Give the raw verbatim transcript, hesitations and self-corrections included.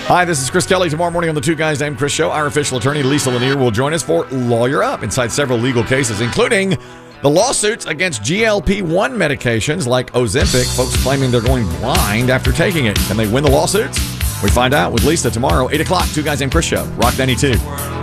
Hi, this is Chris Kelly. Tomorrow morning on the Two Guys Named Chris Show, our official attorney, Lisa Lanier, will join us for Lawyer Up inside several legal cases, including the lawsuits against G L P one medications like Ozempic, folks claiming they're going blind after taking it. Can they win the lawsuits? We find out with Lisa tomorrow, eight o'clock, Two Guys Named Chris Show, Rock ninety-two.